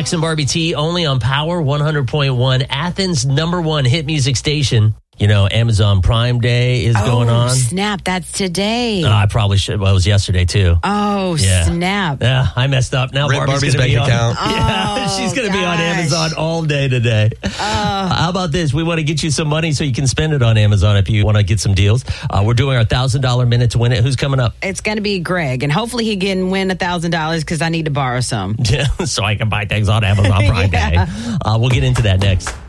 Jackson Barbie T, only on Power 100.1, Athens' #1 hit music station. You know, Amazon Prime Day is going on. Oh, snap. That's today. I probably should. Well, it was yesterday, too. Oh, snap. Yeah, I messed up. Now Barbie's bank account. She's going to be on Amazon all day today. How about this? We want to get you some money so you can spend it on Amazon if you want to get some deals. We're doing our $1,000 minute to win it. Who's coming up? It's going to be Greg, and hopefully he can win $1,000 because I need to borrow some. So I can buy things on Amazon Prime Day. We'll get into that next.